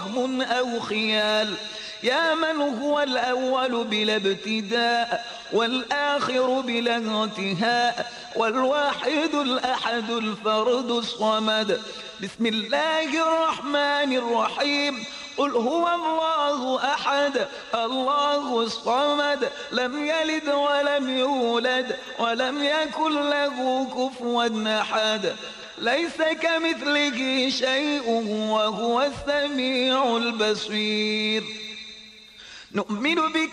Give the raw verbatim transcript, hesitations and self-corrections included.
وهم أو خيال، يا من هو الأول بلا ابتداء والآخر بلا انتهاء، والواحد الأحد الفرد الصمد. بسم الله الرحمن الرحيم. قل هو الله أحد الله الصمد، لم يلد ولم يولد ولم يكن له كفوا أحد، ليس كمثله شيء وهو السميع البصير. نؤمن بك